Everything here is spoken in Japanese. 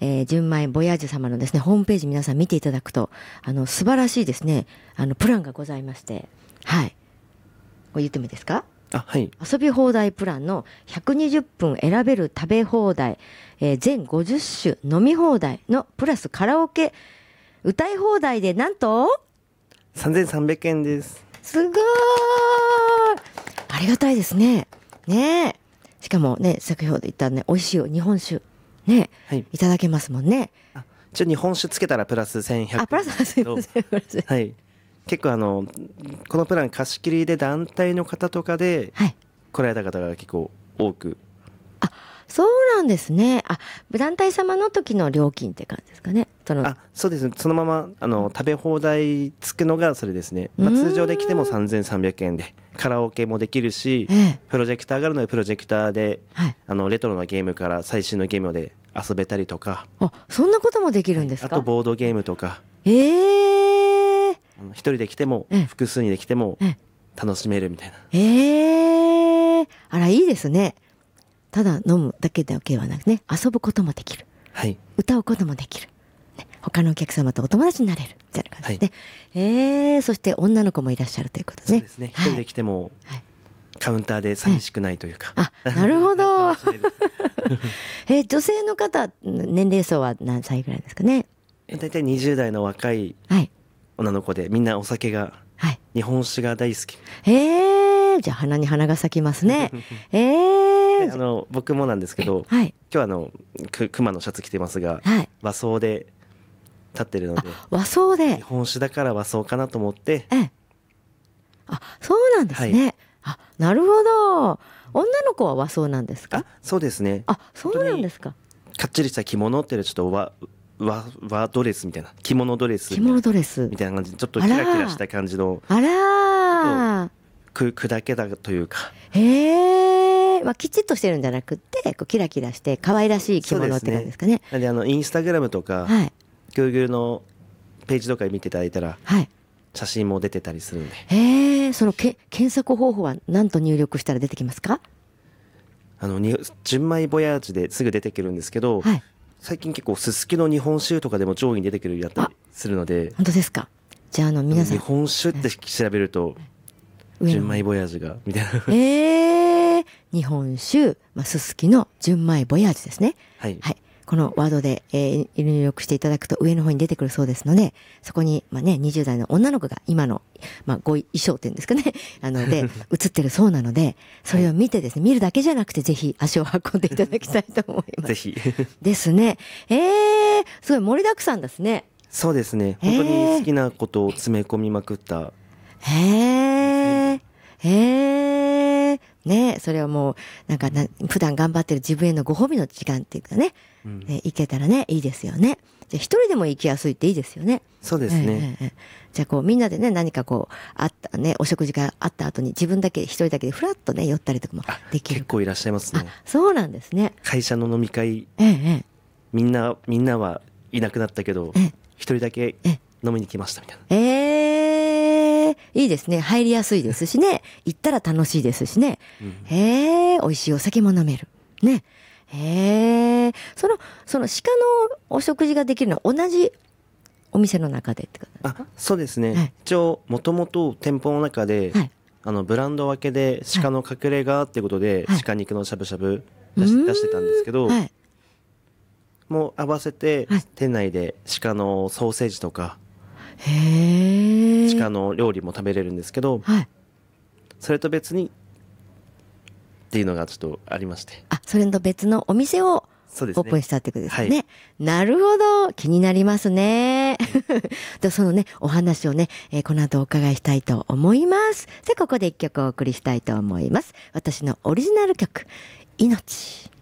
純米ボヤージュ様のですね、ホームページ皆さん見ていただくと、素晴らしいですね、プランがございまして、はい。これ言ってもいいですか？ はい。 遊び放題プランの120分選べる食べ放題、全50種飲み放題のプラスカラオケ歌い放題でなんと 3300円です。 すごーい、ありがたいですね。ねえ。しかもね、先ほど言ったね、美味しい日本酒ね、 はい、 いただけますもんね。 一応日本酒つけたらプラス1100円。 プラス、すいません、プラス。 はい。結構このプラン貸し切りで団体の方とかで来られた方が結構多く。 そうなんですね。団体様の時の料金って感じですかね。 そうですね。そのまま食べ放題つくのがそれですね。通常で来ても3300円でカラオケもできるし、プロジェクターがあるのでプロジェクターで、レトロなゲームから最新のゲームまで遊べたりとか。 そんなこともできるんですか？ あとボードゲームとか。一人で来ても複数にで来ても楽しめるみたいな。 あら、いいですね。ただ飲むだけではなくね、遊ぶこともできる、 はい、 歌うこともできる、ね、他のお客様とお友達になれるみたいな感じですね。はい、そして女の子もいらっしゃるということですね。 そうですね。一人で来ても、カウンターで寂しくないというか。 なるほど。女性の方、年齢層は何歳ぐらいですかね？ 大体20代の若い女の子で、みんなお酒が、日本酒が大好き。 じゃあ鼻に花が咲きますね。 僕もなんですけど、今日は熊のシャツ着てますが、和装で立ってるので、 和装で日本酒だから和装かなと思って。 そうなんですね。なるほど。女の子は和装なんですか？ そうですね。 そうなんですか。 かっちりした着物っていうちょっと和ドレスみたいな、着物ドレスみたいな感じで、ちょっとキラキラした感じの、砕けたというか。 きちっとしてるんじゃなくて、キラキラして可愛らしい着物って感じですかね。 でインスタグラムとか、Google のページとか見ていただいたら、写真も出てたりするんで。 その検索方法は何と入力したら出てきますか？ 純米ボヤージュですぐ出てくるんですけど、最近結構すすきの日本酒とかでも上位に出てくるやったりするので。 本当ですか？じゃあ皆さん日本酒って調べると純米ボヤージュがみたいな。 日本酒、すすきの純米ボヤージュですね。このワードで、入力していただくと上の方に出てくるそうですので、そこに20代の女の子が今のご衣装っていうんですかね、で映ってるそうなので、それを見てですね、見るだけじゃなくてぜひ足を運んでいただきたいと思います。 ぜひですね。すごい盛りだくさんですね。 そうですね。本当に好きなことを詰め込みまくった。 ね、それはもう普段頑張ってる自分へのご褒美の時間っていうかね、行けたらね、いいですよね。じゃあ一人でも行きやすいっていいですよね。 そうですね。 じゃあみんなでね、何かあったね、お食事があった後に一人だけでフラッとね寄ったりとかもできる。 結構いらっしゃいますね。 そうなんですね。 会社の飲み会、みんなはいなくなったけど、一人だけ飲みに来ましたみたいな。 いいですね。入りやすいですしね。行ったら楽しいですしね。美味しいお酒も飲める。ね。その鹿のお食事ができるのは同じお店の中でってことですか？ そうですね。一応もともと店舗の中で、ブランド分けで鹿の隠れ家っていうことで、鹿肉のしゃぶしゃぶ出してたんですけど、もう合わせて店内で鹿のソーセージとか鹿の料理も食べれるんですけど、それと別にっていうのがちょっとありまして。 それと別のお店をオープンしたってことですね。なるほど。気になりますね。で、そのね、お話をね、この後お伺いしたいと思います。ここで一曲お送りしたいと思います。私のオリジナル曲、命。